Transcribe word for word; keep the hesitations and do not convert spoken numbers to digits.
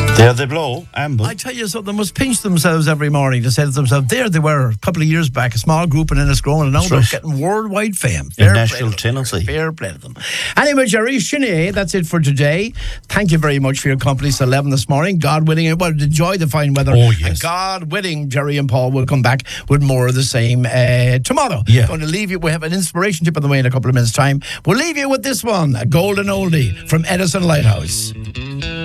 There they blow, Amble. I tell you so, they must pinch themselves every morning to say to themselves, there they were a couple of years back, a small group in Enniscrone, and now That's they're right. getting worldwide fame. In Fair national play to them. tenancy. Fair play to them. Anyway, Jerry, Sinead, that's it for today. Thank you very much for your company till eleven this morning. God willing, well, enjoy the fine weather. Oh, yes. And God willing, Jerry and Paul will come back with more of the same uh, tomorrow. Yeah. Going to leave you, we have an inspiration tip on the way in a couple of minutes' time. We'll leave you with this one, a golden oldie from Edison Lighthouse.